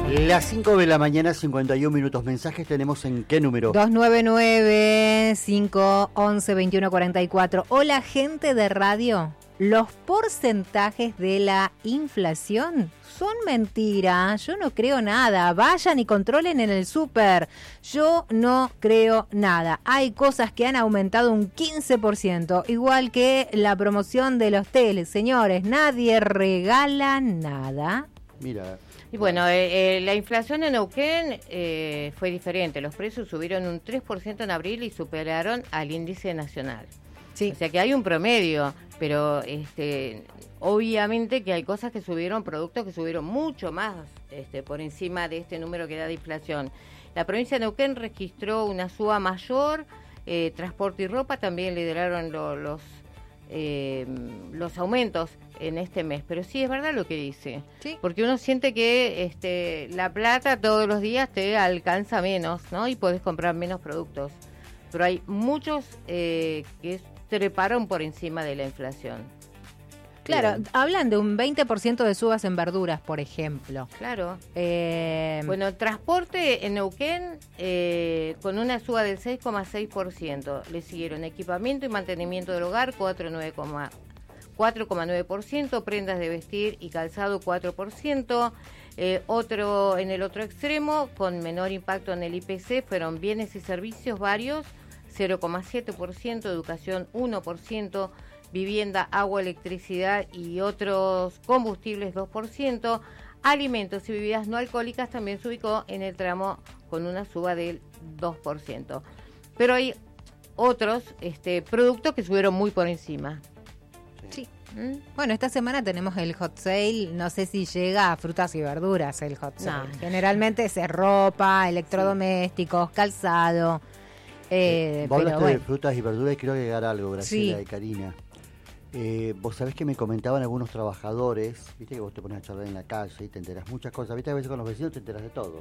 Las 5 de la mañana, 51 minutos. ¿Mensajes tenemos en qué número? 299-511-2144. Hola, gente de radio. Los porcentajes de la inflación son mentira. Yo no creo nada. Vayan y controlen en el súper. Yo no creo nada. Hay cosas que han aumentado un 15%, igual que la promoción de los teles. Señores, nadie regala nada. Mira. Y bueno, la inflación en Neuquén fue diferente. Los precios subieron un 3% en abril y superaron al índice nacional. Sí. O sea que hay un promedio, pero obviamente que hay cosas que subieron, productos que subieron mucho más por encima de este número que da de inflación. La provincia de Neuquén registró una suba mayor, transporte y ropa también lideraron los aumentos en este mes, pero sí es verdad lo que dice, ¿sí? Porque uno siente que la plata todos los días te alcanza menos, ¿no? Y podés comprar menos productos, pero hay muchos que treparon por encima de la inflación. Claro, hablan de un 20% de subas en verduras, por ejemplo. Claro. Bueno, transporte en Neuquén con una suba del 6,6%. Le siguieron equipamiento y mantenimiento del hogar, 4,9%, prendas de vestir y calzado, 4%. En el otro extremo, con menor impacto en el IPC, fueron bienes y servicios varios, 0,7%, educación 1%, vivienda, agua, electricidad y otros combustibles 2%, alimentos y bebidas no alcohólicas también se ubicó en el tramo con una suba del 2%. Pero hay otros productos que subieron muy por encima. Sí. Bueno, esta semana tenemos el hot sale, no sé si llega a frutas y verduras el hot sale. No. Generalmente es ropa, electrodomésticos, calzado. Vos hablaste de frutas y verduras y quiero agregar algo, Graciela y Karina. Vos sabés que me comentaban algunos trabajadores, viste que vos te pones a charlar en la calle y te enteras muchas cosas, viste que a veces con los vecinos te enteras de todo,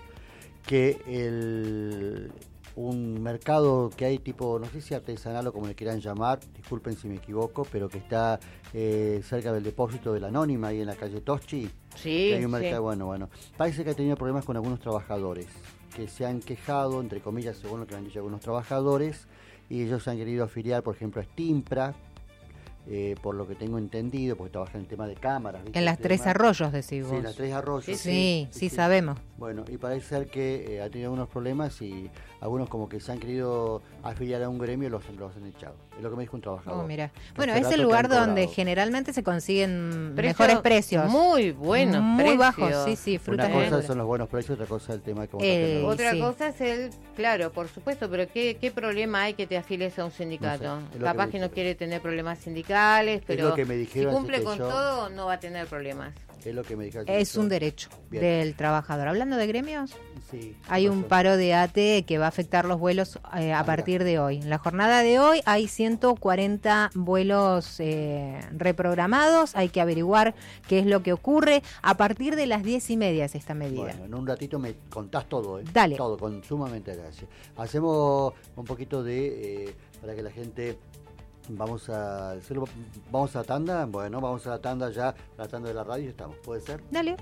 que un mercado que hay tipo, no sé si artesanal o como le quieran llamar, disculpen si me equivoco, pero que está cerca del depósito de la Anónima, ahí en la calle Toschi, sí, que hay un mercado, bueno, parece que ha tenido problemas con algunos trabajadores, que se han quejado, entre comillas, según lo que han dicho algunos trabajadores, y ellos se han querido afiliar, por ejemplo, a Stimpra, por lo que tengo entendido, porque trabaja en el tema de cámaras. ¿Viste? En las Tres Arroyos, decís vos. Sí, en las Tres Arroyos. Sí, sabemos. Bueno, y parece ser que ha tenido algunos problemas y algunos como que se han querido afiliar a un gremio y los han echado. Es lo que me dijo un trabajador. Mira. Bueno, es el lugar donde generalmente se consiguen mejores precios. Muy buenos muy precios. bajos, sí, frutas. Una cosa son los buenos precios, otra cosa es el tema que otra cosa es claro, por supuesto, pero ¿qué problema hay que te afilies a un sindicato? No sé, capaz que no quiere tener problemas sindicales, pero si cumple con todo no va a tener problemas. Es lo que me dijeron. Es un derecho del trabajador. Hablando de gremios, sí, hay un paro de ATE que va a afectar los vuelos a partir de hoy. En la jornada de hoy hay 140 vuelos reprogramados. Hay que averiguar qué es lo que ocurre. A partir de las 10:30 es esta medida. Bueno, en un ratito me contás todo. Dale. Todo, con sumamente gracias. Hacemos un poquito para que la gente... Vamos a la tanda. Bueno, vamos a la tanda ya, la tanda de la radio, estamos. ¿Puede ser? Dale.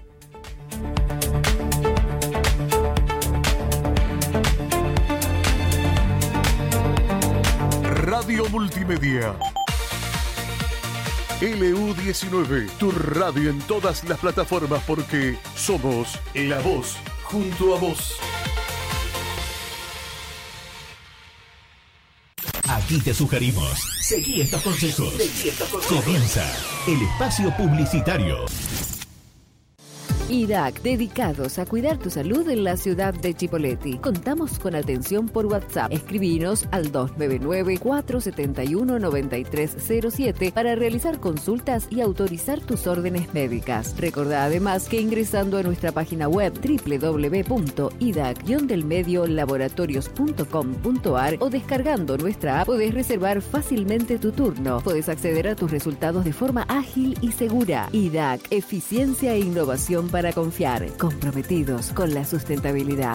Radio Multimedia. LU19, tu radio en todas las plataformas porque somos la voz junto a vos. Aquí te sugerimos, seguí estos consejos. Comienza el espacio publicitario. IDAC, dedicados a cuidar tu salud en la ciudad de Chipoleti. Contamos con atención por WhatsApp. Escribinos al 299-471-9307 para realizar consultas y autorizar tus órdenes médicas. Recordá además que ingresando a nuestra página web www.idac-laboratorios.com.ar o descargando nuestra app podés reservar fácilmente tu turno. Podés acceder a tus resultados de forma ágil y segura. IDAC, eficiencia e innovación para confiar, comprometidos con la sustentabilidad.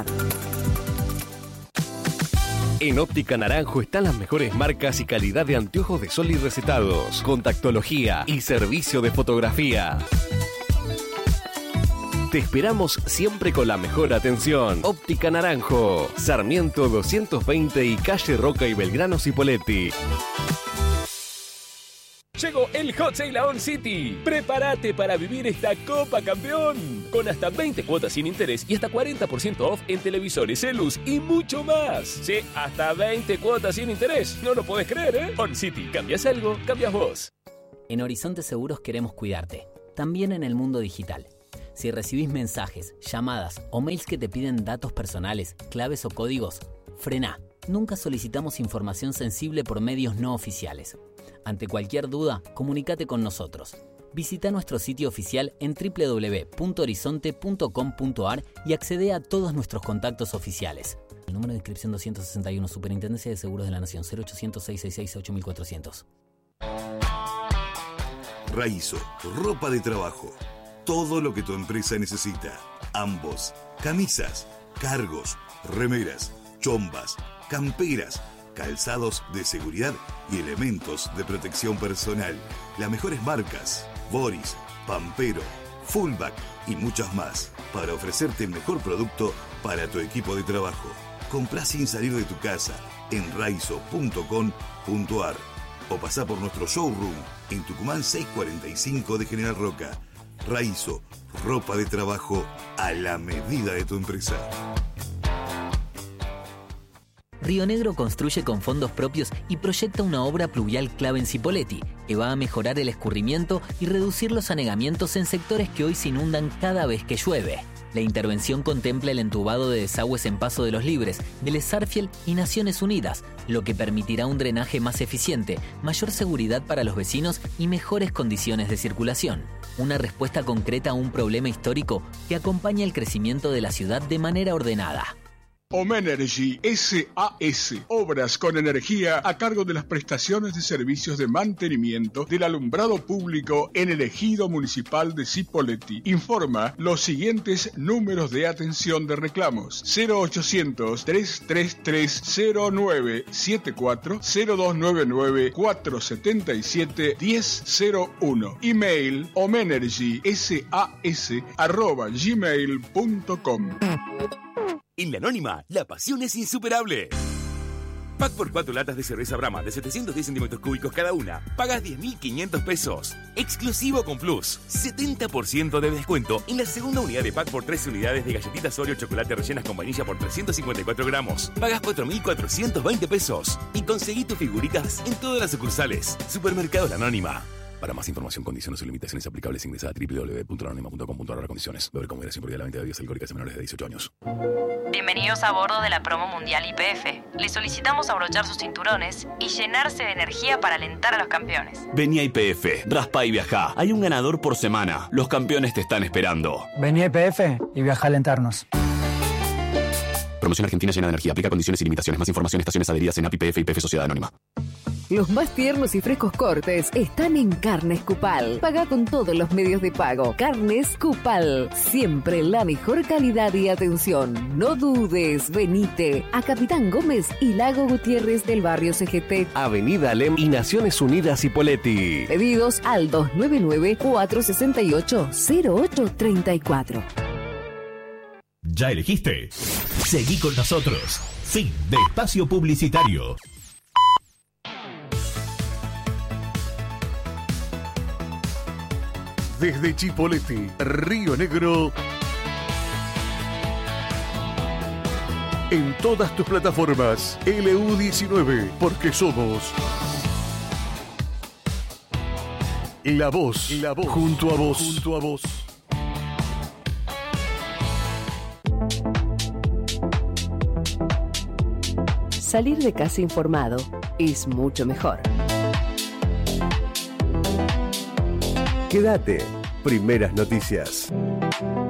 En Óptica Naranjo están las mejores marcas y calidad de anteojos de sol y recetados, contactología y servicio de fotografía. Te esperamos siempre con la mejor atención. Óptica Naranjo, Sarmiento 220 y calle Roca y Belgrano Cipolletti. Llegó el Hot Sale a On City. Prepárate para vivir esta Copa Campeón. Con hasta 20 cuotas sin interés y hasta 40% off en televisores, celus y mucho más. Sí, hasta 20 cuotas sin interés. No lo podés creer, ¿eh? On City. ¿Cambias algo? Cambias vos. En Horizonte Seguros queremos cuidarte. También en el mundo digital. Si recibís mensajes, llamadas o mails que te piden datos personales, claves o códigos, frená. Nunca solicitamos información sensible por medios no oficiales. Ante cualquier duda, comunícate con nosotros. Visita nuestro sitio oficial en www.horizonte.com.ar y accede a todos nuestros contactos oficiales. El número de inscripción 261, Superintendencia de Seguros de la Nación, 0800-666-8400. Raizo, ropa de trabajo. Todo lo que tu empresa necesita. Ambos, camisas, cargos, remeras, chombas, camperas, calzados de seguridad y elementos de protección personal. Las mejores marcas, Boris, Pampero, Fullback y muchas más, para ofrecerte el mejor producto para tu equipo de trabajo. Comprá sin salir de tu casa en raizo.com.ar o pasá por nuestro showroom en Tucumán 645 de General Roca. Raizo, ropa de trabajo a la medida de tu empresa. Río Negro construye con fondos propios y proyecta una obra pluvial clave en Cipolletti, que va a mejorar el escurrimiento y reducir los anegamientos en sectores que hoy se inundan cada vez que llueve. La intervención contempla el entubado de desagües en Paso de los Libres, Vélez Sarsfield y Naciones Unidas, lo que permitirá un drenaje más eficiente, mayor seguridad para los vecinos y mejores condiciones de circulación. Una respuesta concreta a un problema histórico que acompaña el crecimiento de la ciudad de manera ordenada. Omenergy SAS, obras con energía a cargo de las prestaciones de servicios de mantenimiento del alumbrado público en el ejido municipal de Cipolletti. Informa los siguientes números de atención de reclamos: 0800-333-0974, 0299-477-1001. Email omenergysas@gmail.com. En La Anónima, la pasión es insuperable. Pack por 4 latas de cerveza Brahma de 710 centímetros cúbicos cada una. Pagas 10.500 pesos. Exclusivo con Plus. 70% de descuento en la segunda unidad de pack por 3 unidades de galletitas Oreo chocolate rellenas con vainilla por 354 gramos. Pagas 4.420 pesos. Y conseguí tus figuritas en todas las sucursales. Supermercado La Anónima. Para más información, condiciones y limitaciones aplicables, ingresa a www.lanonima.com.ar. Condiciones. Beber con moderación, prohibida la venta de bebidas alcohólicas a menores de 18 años. Bienvenidos a bordo de la promo mundial YPF. Les solicitamos abrochar sus cinturones y llenarse de energía para alentar a los campeones. Vení a YPF, raspa y viajá. Hay un ganador por semana. Los campeones te están esperando. Vení a YPF y viaja a alentarnos. Promoción Argentina llena de energía. Aplica condiciones y limitaciones. Más información, estaciones adheridas en API PF y PF Sociedad Anónima. Los más tiernos y frescos cortes están en Carnes Cupal. Paga con todos los medios de pago. Carnes Cupal. Siempre la mejor calidad y atención. No dudes, venite a Capitán Gómez y Lago Gutiérrez del barrio CGT. Avenida Alem y Naciones Unidas Cipolletti. Pedidos al 299-468-0834. ¿Ya elegiste? Seguí con nosotros. Fin de espacio publicitario. Desde Cipolletti, Río Negro, en todas tus plataformas, LU19, porque somos la voz, junto a vos. Salir de casa informado es mucho mejor. Quédate. Primeras noticias.